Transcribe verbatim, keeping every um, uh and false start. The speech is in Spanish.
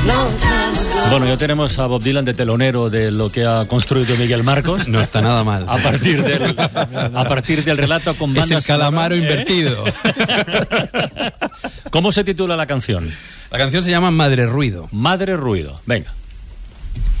Bueno, ya tenemos a Bob Dylan de telonero de lo que ha construido Miguel Marcos. No está nada mal. A partir del, a partir del relato con bandas... Es el calamaro sonoras, invertido. ¿eh? ¿Cómo se titula la canción? La canción se llama Madre Ruido. Madre Ruido. Venga.